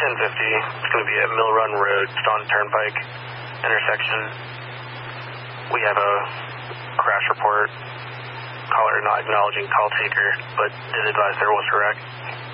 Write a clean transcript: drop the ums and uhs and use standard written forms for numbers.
It's going to be at Mill Run Road, Staunton Turnpike intersection. We have a crash report. Caller not acknowledging call taker, but did advise there was a wreck.